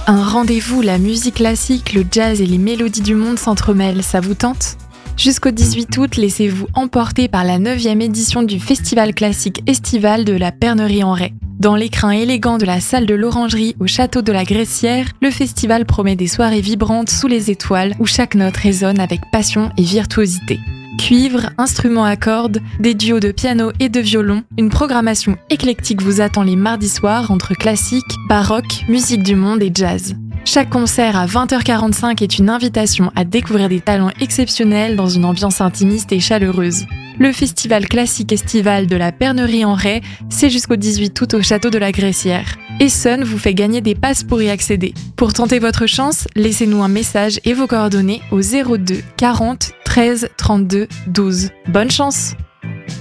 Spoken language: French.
Un rendez-vous, la musique classique, le jazz et les mélodies du monde s'entremêlent, ça vous tente ? Jusqu'au 18 août, laissez-vous emporter par la 9e édition du Festival classique estival de la Pernerie-en-Retz. Dans l'écrin élégant de la salle de l'Orangerie au château de la Gressière, le festival promet des soirées vibrantes sous les étoiles où chaque note résonne avec passion et virtuosité. Cuivre, instruments à cordes, des duos de piano et de violon, une programmation éclectique vous attend les mardis soirs entre classique, baroque, musique du monde et jazz. Chaque concert à 20h45 est une invitation à découvrir des talents exceptionnels dans une ambiance intimiste et chaleureuse. Le festival classique estival de la Pernerie-en-Retz, c'est jusqu'au 18 août au château de la Gressière. Essonne vous fait gagner des passes pour y accéder. Pour tenter votre chance, laissez-nous un message et vos coordonnées au 02 40 13 32 12. Bonne chance!